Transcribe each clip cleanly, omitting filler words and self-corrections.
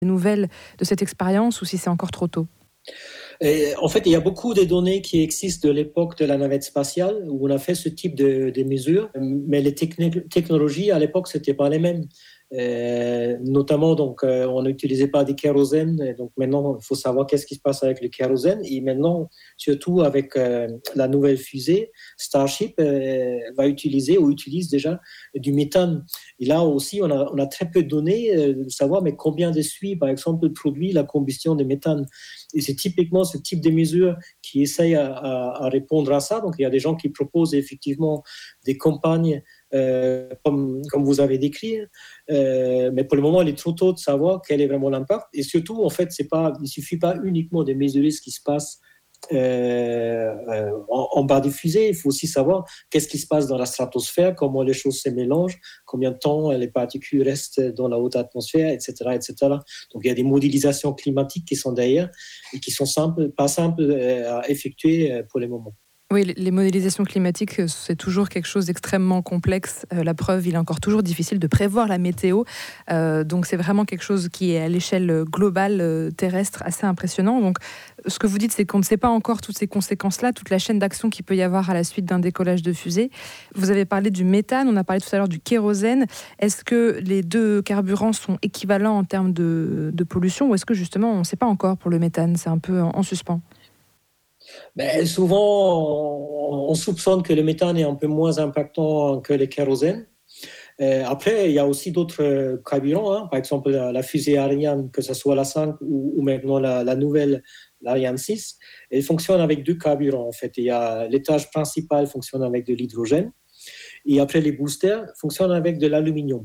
nouvelles de cette expérience ou si c'est encore trop tôt? Et en fait, il y a beaucoup de données qui existent de l'époque de la navette spatiale où on a fait ce type de mesures, mais les technologies à l'époque, c'était pas les mêmes. Notamment, donc, on n'utilisait pas du kérosène. Et donc maintenant, il faut savoir qu'est-ce qui se passe avec le kérosène. Et maintenant, surtout avec la nouvelle fusée, Starship va utiliser ou utilise déjà du méthane. Et là aussi, on a très peu de données de savoir mais combien de suie, par exemple, produit la combustion de méthane. Et c'est typiquement ce type de mesures qui essayent à répondre à ça. Donc, il y a des gens qui proposent effectivement des campagnes comme vous avez décrit. Mais pour le moment, il est trop tôt de savoir quel est vraiment l'impact. Et surtout, en fait, il ne suffit pas uniquement de mesurer ce qui se passe en bas des fusées. Il faut aussi savoir qu'est-ce qui se passe dans la stratosphère, comment les choses se mélangent, combien de temps les particules restent dans la haute atmosphère, etc., etc. Donc, il y a des modélisations climatiques qui sont derrière et qui sont pas simples à effectuer pour le moment. Oui, les modélisations climatiques, c'est toujours quelque chose d'extrêmement complexe. La preuve, il est encore toujours difficile de prévoir la météo. Donc, c'est vraiment quelque chose qui est à l'échelle globale terrestre assez impressionnant. Donc, ce que vous dites, c'est qu'on ne sait pas encore toutes ces conséquences-là, toute la chaîne d'action qu'il peut y avoir à la suite d'un décollage de fusée. Vous avez parlé du méthane, on a parlé tout à l'heure du kérosène. Est-ce que les deux carburants sont équivalents en termes de pollution ou est-ce que justement, on ne sait pas encore pour le méthane? C'est un peu en suspens. Ben, souvent, on soupçonne que le méthane est un peu moins impactant que le kérosène. Après, il y a aussi d'autres carburants, hein. Par exemple la fusée Ariane, que ce soit la 5 ou maintenant la nouvelle, l'Ariane 6, elle fonctionne avec deux carburants en fait. Il y a l'étage principal fonctionne avec de l'hydrogène et après les boosters fonctionnent avec de l'aluminium.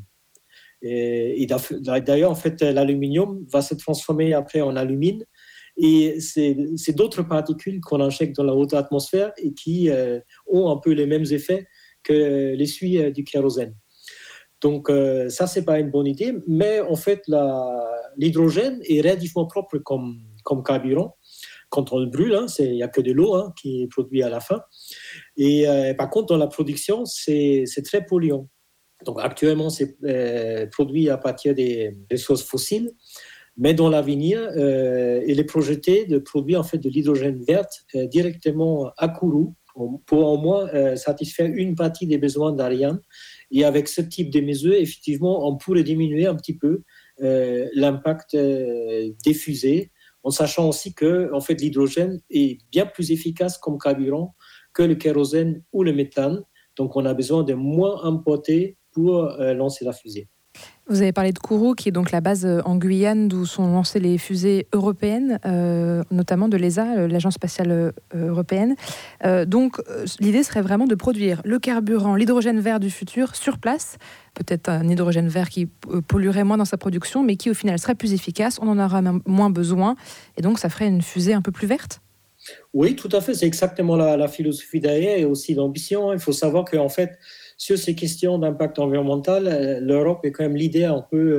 Et d'ailleurs, en fait, l'aluminium va se transformer après en alumine. Et c'est d'autres particules qu'on injecte dans la haute atmosphère et qui ont un peu les mêmes effets que les suies du kérosène. Donc ça, c'est pas une bonne idée, mais en fait, l'hydrogène est relativement propre comme carburant. Quand on le brûle, hein, il n'y a que de l'eau hein, qui est produite à la fin. Et par contre, dans la production, c'est très polluant. Donc actuellement, c'est produit à partir des sources fossiles. Mais dans l'avenir, il est projeté de produire en fait de l'hydrogène verte directement à Kourou pour au moins satisfaire une partie des besoins d'Ariane. Et avec ce type de mesures, effectivement, on pourrait diminuer un petit peu l'impact des fusées, en sachant aussi que en fait, l'hydrogène est bien plus efficace comme carburant que le kérosène ou le méthane. Donc, on a besoin de moins importer pour lancer la fusée. Vous avez parlé de Kourou, qui est donc la base en Guyane d'où sont lancées les fusées européennes, notamment de l'ESA, l'Agence spatiale européenne. Donc, l'idée serait vraiment de produire le carburant, l'hydrogène vert du futur sur place, peut-être un hydrogène vert qui polluerait moins dans sa production, mais qui au final serait plus efficace, on en aura moins besoin, et donc ça ferait une fusée un peu plus verte? Oui, tout à fait, c'est exactement la philosophie derrière et aussi l'ambition. Il faut savoir qu'en fait, sur ces questions d'impact environnemental, l'Europe est quand même leader un peu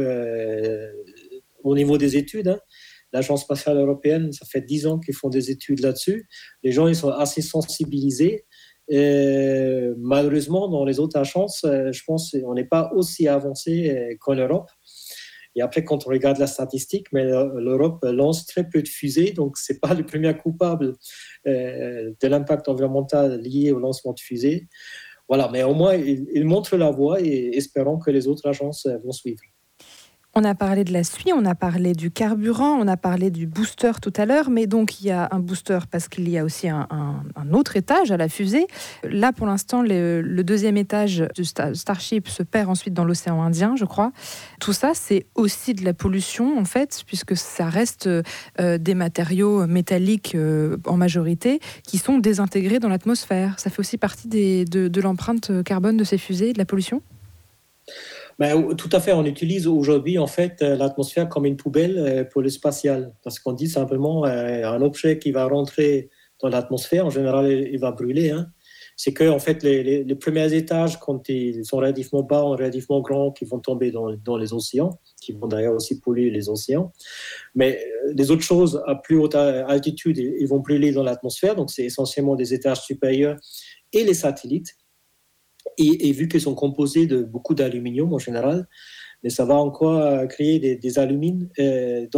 au niveau des études. Hein. L'Agence spatiale européenne, ça fait 10 ans qu'ils font des études là-dessus. Les gens, ils sont assez sensibilisés. Malheureusement, dans les autres agences, je pense qu'on n'est pas aussi avancé qu'en Europe. Et après, quand on regarde la statistique, mais l'Europe lance très peu de fusées, donc ce n'est pas le premier coupable de l'impact environnemental lié au lancement de fusées. Voilà, mais au moins, il montre la voie et espérons que les autres agences vont suivre. On a parlé de la suie, on a parlé du carburant, on a parlé du booster tout à l'heure, mais donc il y a un booster parce qu'il y a aussi un autre étage à la fusée. Là, pour l'instant, le deuxième étage du Starship se perd ensuite dans l'océan Indien, je crois. Tout ça, c'est aussi de la pollution, en fait, puisque ça reste des matériaux métalliques en majorité qui sont désintégrés dans l'atmosphère. Ça fait aussi partie de l'empreinte carbone de ces fusées, de la pollution ? Ben, tout à fait, on utilise aujourd'hui en fait l'atmosphère comme une poubelle pour le spatial, parce qu'on dit simplement un objet qui va rentrer dans l'atmosphère, en général, il va brûler. Hein. C'est que en fait les premiers étages, quand ils sont relativement bas, relativement grands, qui vont tomber dans les océans, qui vont d'ailleurs aussi polluer les océans. Mais les autres choses à plus haute altitude, ils vont brûler dans l'atmosphère, donc c'est essentiellement des étages supérieurs et les satellites. Et vu qu'ils sont composés de beaucoup d'aluminium en général, mais ça va encore créer des alumines